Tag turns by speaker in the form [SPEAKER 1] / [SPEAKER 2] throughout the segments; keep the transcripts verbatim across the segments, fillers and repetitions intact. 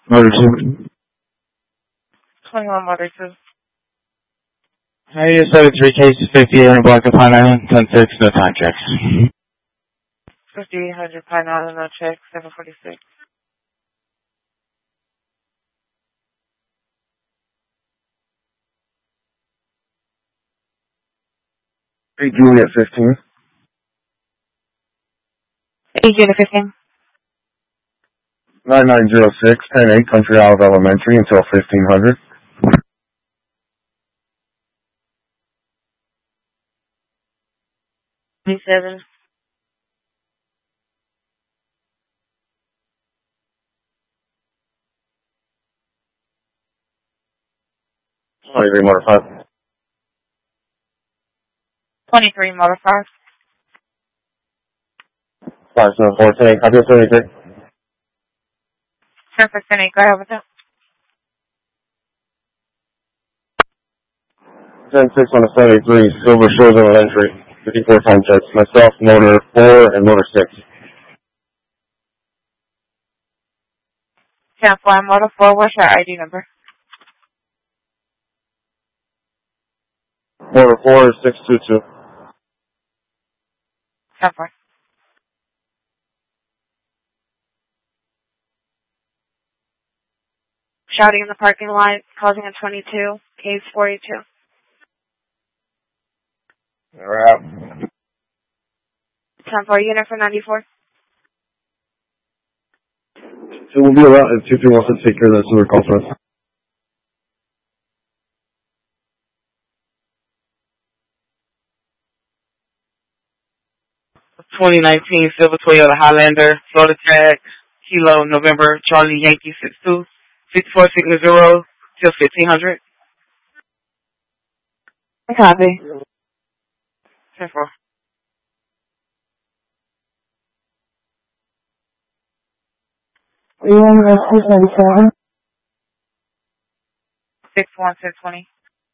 [SPEAKER 1] Motor two.
[SPEAKER 2] twenty-one Motor two.
[SPEAKER 1] Hey, seventy-three cases, fifty-eight hundred block of Pine Island, ten six, no time checks.
[SPEAKER 2] fifty-eight hundred Pine Island, no check, seven forty-six.
[SPEAKER 3] Hey, Juliet fifteen.
[SPEAKER 2] Hey, Juliet fifteen.
[SPEAKER 3] nine nine zero six, ten eight, Country Olive Elementary until fifteen hundred.
[SPEAKER 2] twenty-seven.
[SPEAKER 3] twenty-three Motor five.
[SPEAKER 2] twenty-three Motor five.
[SPEAKER 3] five seven four, ten eight, copy seventy-three.
[SPEAKER 2] ten percent eight, go ahead with that.
[SPEAKER 3] ten six on the seventy-three, Silver Shores Elementary, fifty-four time checks. Myself, Motor four, and Motor six.
[SPEAKER 2] ten four, Motor four, what's your I D number?
[SPEAKER 3] Motor four is six two two.
[SPEAKER 2] ten four. Shouting in the parking lot, causing a twenty-two, case forty-two.
[SPEAKER 3] Alright.
[SPEAKER 2] ten four, unit for ninety-four.
[SPEAKER 3] So we'll be around if two wants to take care of that sewer call for us.
[SPEAKER 1] twenty nineteen Silver Toyota Highlander, Florida tag, Kilo, November, Charlie Yankee six two, fifty-four six zero till fifteen hundred.
[SPEAKER 2] Copy.
[SPEAKER 1] ten four.
[SPEAKER 2] six one six twenty.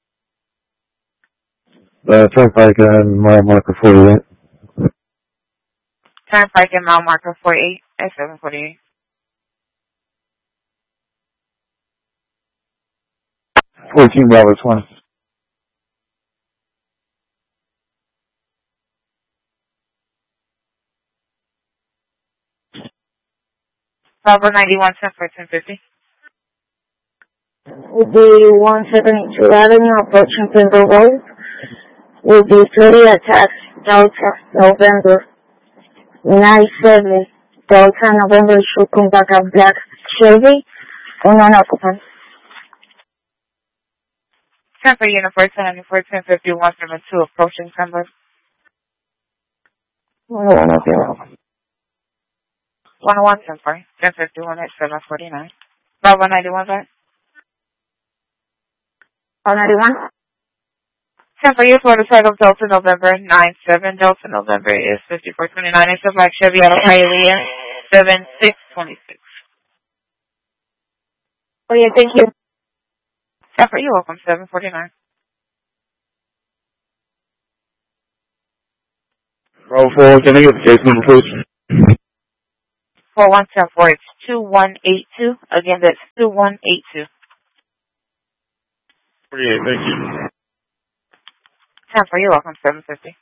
[SPEAKER 3] Uh, Turnpike and mile marker forty-eight.
[SPEAKER 2] Turnpike and mile marker forty-eight at seven forty-eight.
[SPEAKER 3] fourteen Bravo twenty.
[SPEAKER 2] Bravo ninety-one, ten for ten fifty.
[SPEAKER 4] Will be one seventy-two Avenue, approaching Pimble Road. Will be thirty attacks, Delta, November. nine seven, Delta, November, should come back a black Chevy, unoccupant.
[SPEAKER 2] ten for unit four ten, four ten fifty, one seven two, approaching Pembroke.
[SPEAKER 4] one oh one, okay.
[SPEAKER 2] one oh one, ten for, ten fifty-one at seven forty-nine. Bravo ninety-one, back.
[SPEAKER 4] one ninety-one?
[SPEAKER 2] ten for you, Florida title, Delta, November, nine seven, Delta, November is fifty-four twenty-nine. It's a black Chevy out of Hialeah, seven six twenty-six.
[SPEAKER 4] Oh, yeah, thank you.
[SPEAKER 2] ten for you, welcome, seven forty-nine.
[SPEAKER 3] Bravo four, can I get the case number, please?
[SPEAKER 2] four one seven four, it's two one eight two. Again, that's two one eight two.
[SPEAKER 3] forty-eight, thank you.
[SPEAKER 2] ten for you, welcome, seven fifty.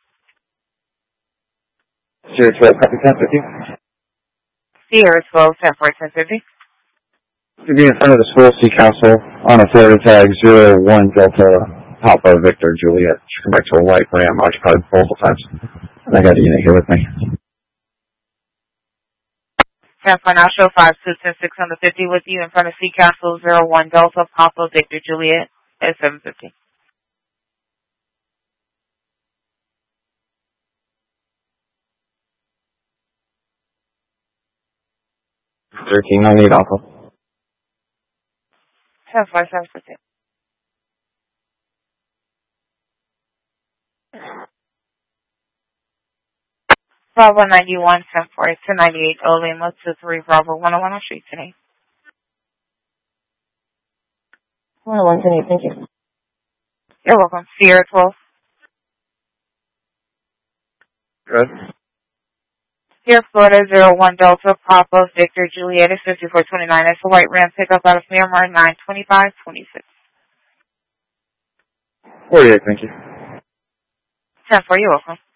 [SPEAKER 3] Sierra twelve, copy ten fifty.
[SPEAKER 2] Sierra twelve, ten for ten fifty.
[SPEAKER 3] To be in front of the school, Sea Council, on a Florida tag, zero one Delta, Papa Victor Juliet. Should come back to a white Ram, occupied multiple times. And I got a unit here with me.
[SPEAKER 2] ten for now, show five two ten six on the fifty with you in front of Sea Castle, zero one Delta, Papa Victor Juliet at seven fifty.
[SPEAKER 3] thirteen ninety-eight Alpha.
[SPEAKER 2] ten five seven fifty. Bravo ninety-one, ten four, two ninety-eight, Olima, two three, Bravo one oh one on Street today.
[SPEAKER 4] one oh one, thank you.
[SPEAKER 2] You're welcome. Sierra twelve.
[SPEAKER 3] Good.
[SPEAKER 2] Sierra Florida, zero one Delta, Papa, Victor, Juliet is fifty-four twenty-nine. It's a white Ram pickup out of Miramar, nine twenty-five twenty-six.
[SPEAKER 3] forty-eight, thank you.
[SPEAKER 2] ten four, you're welcome.